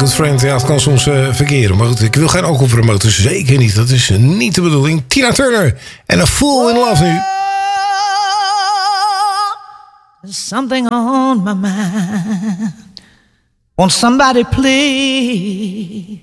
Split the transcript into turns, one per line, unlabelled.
good friend. Ja, het kan soms verkeren. Maar goed, ik wil geen alcoholpromoten. Zeker niet. Dat is niet de bedoeling. Tina Turner en A Fool in Love nu.
There's something on my mind. Won't somebody please